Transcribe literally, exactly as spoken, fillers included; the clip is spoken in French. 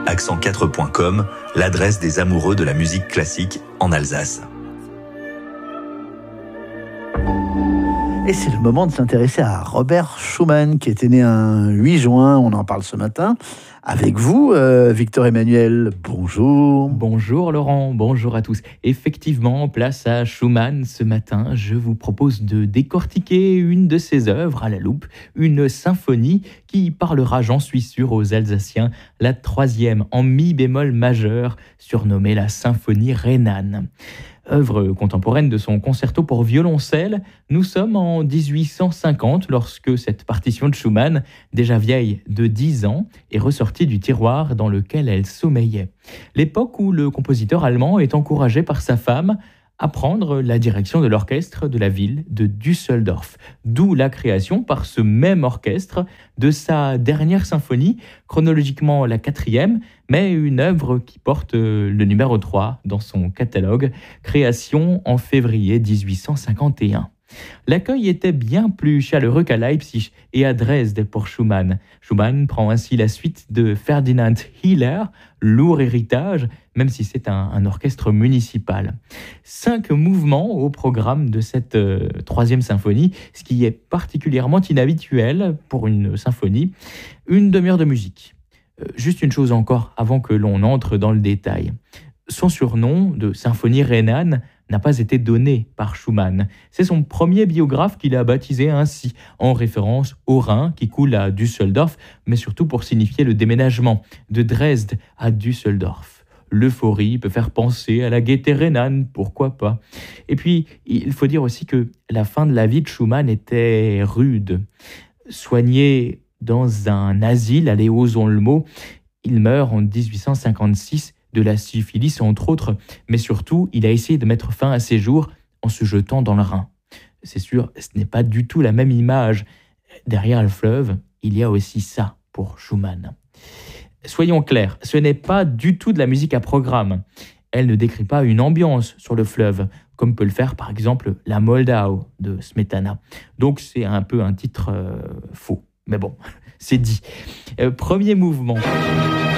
accent quatre point com, l'adresse des amoureux de la musique classique en Alsace. Et c'est le moment de s'intéresser à Robert Schumann, qui était né un huit juin, on en parle ce matin. Avec vous, euh, Victor Emmanuel, bonjour. Bonjour Laurent, bonjour à tous. Effectivement, place à Schumann ce matin, je vous propose de décortiquer une de ses œuvres à la loupe, une symphonie qui parlera, j'en suis sûr, aux Alsaciens, la troisième en mi bémol majeur, surnommée la symphonie rhénane. Œuvre contemporaine de son concerto pour violoncelle, nous sommes en dix-huit cent cinquante lorsque cette partition de Schumann, déjà vieille de dix ans, est ressortie du tiroir dans lequel elle sommeillait. L'époque où le compositeur allemand est encouragé par sa femme à prendre la direction de l'orchestre de la ville de Düsseldorf, d'où la création par ce même orchestre de sa dernière symphonie, chronologiquement la quatrième, mais une œuvre qui porte le numéro trois dans son catalogue, création en février dix-huit cent cinquante et un. L'accueil était bien plus chaleureux qu'à Leipzig et à Dresde pour Schumann. Schumann prend ainsi la suite de Ferdinand Hiller, lourd héritage, même si c'est un, un orchestre municipal. Cinq mouvements au programme de cette euh, troisième symphonie, ce qui est particulièrement inhabituel pour une symphonie. Une demi-heure de musique. Euh, juste une chose encore avant que l'on entre dans le détail. Son surnom de symphonie rhénane n'a pas été donné par Schumann. C'est son premier biographe qui l'a baptisé ainsi, en référence au Rhin qui coule à Düsseldorf, mais surtout pour signifier le déménagement de Dresde à Düsseldorf. L'euphorie peut faire penser à la gaieté rhénane, pourquoi pas. Et puis, il faut dire aussi que la fin de la vie de Schumann était rude. Soigné dans un asile, allez, osons le mot, il meurt en dix-huit cent cinquante-six de la syphilis entre autres, mais surtout, il a essayé de mettre fin à ses jours en se jetant dans le Rhin. C'est sûr, ce n'est pas du tout la même image. Derrière le fleuve, il y a aussi ça pour Schumann. Soyons clairs, ce n'est pas du tout de la musique à programme. Elle ne décrit pas une ambiance sur le fleuve, comme peut le faire par exemple la Moldau de Smetana. Donc c'est un peu un titre euh, faux. Mais bon, c'est dit. Euh, premier mouvement.